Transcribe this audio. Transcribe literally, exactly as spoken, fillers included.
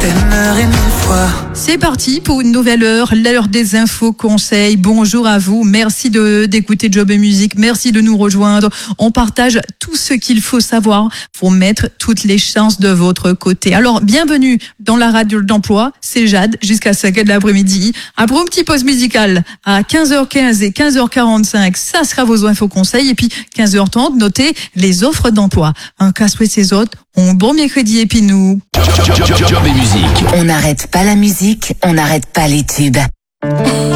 t'aimerai mille fois. C'est parti pour une nouvelle heure, l'heure des infos conseils. Bonjour à vous, merci de d'écouter Job et Musique, merci de nous rejoindre. On partage tout ce qu'il faut savoir pour mettre toutes les chances de votre côté. Alors, bienvenue dans la radio d'emploi, c'est Jade, jusqu'à cinq heures de l'après-midi. Après un petit pause musicale à quinze heures quinze et quinze heures quarante-cinq, ça sera vos infos conseils. Et puis quinze heures trente, notez les offres d'emploi. Un casse-ouet ces autres, on bon mercredi et puis nous. Job et Musique. On n'arrête pas la musique, on n'arrête pas les tubes.